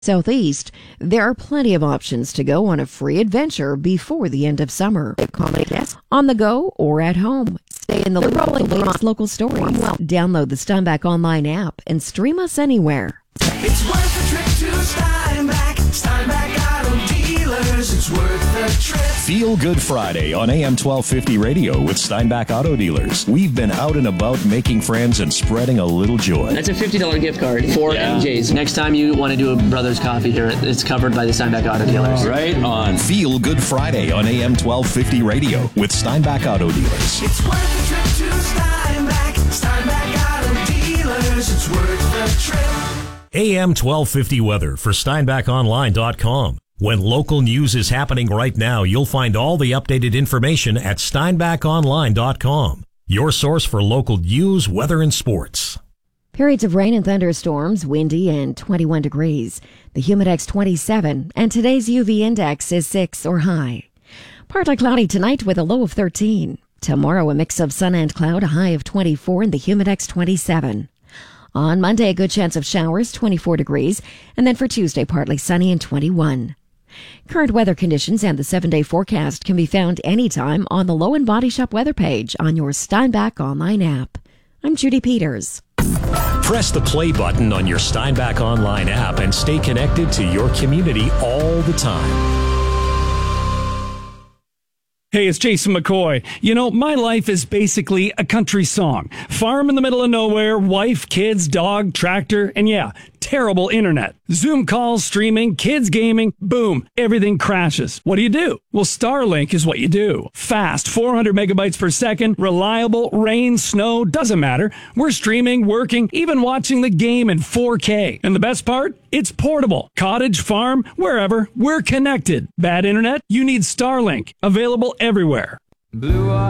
Southeast, there are plenty of options to go on a free adventure before the end of summer. On the go or at home. Stay in the loop of the latest local stories. Download the Steinbach Online app and stream us anywhere. It's worth the trip to Steinbach. Steinbach Auto Dealers. It's worth the trip. Feel Good Friday on AM 1250 Radio with Steinbach Auto Dealers. We've been out and about making friends and spreading a little joy. That's a $50 gift card for MJ's. Next time you want to do a Brothers Coffee here, it's covered by the Steinbach Auto Dealers. Right on. Feel Good Friday on AM 1250 Radio with Steinbach Auto Dealers. It's worth the trip to Steinbach. Steinbach Auto Dealers. It's worth the trip. AM 1250 weather for SteinbachOnline.com. When local news is happening right now, you'll find all the updated information at SteinbachOnline.com. Your source for local news, weather, and sports. Periods of rain and thunderstorms, windy and 21 degrees. The Humidex 27, and today's UV index is 6 or high. Partly cloudy tonight with a low of 13. Tomorrow, a mix of sun and cloud, a high of 24 and the Humidex 27. On Monday, a good chance of showers, 24 degrees, and then for Tuesday, partly sunny and 21. Current weather conditions and the 7-day forecast can be found anytime on the Low and Body Shop weather page on your Steinbach Online app. I'm Judy Peters. Press the play button on your Steinbach Online app and stay connected to your community all the time. Hey, it's Jason McCoy. You know, my life is basically a country song. Farm in the middle of nowhere, wife, kids, dog, tractor, and yeah, terrible internet. Zoom calls, streaming, kids gaming, boom, everything crashes. What do? Well, Starlink is what you do. Fast, 400 megabytes per second, reliable, rain, snow, doesn't matter. We're streaming, working, even watching the game in 4K. And the best part? It's portable. Cottage, farm, wherever, we're connected. Bad internet? You need Starlink. Available everywhere. Blue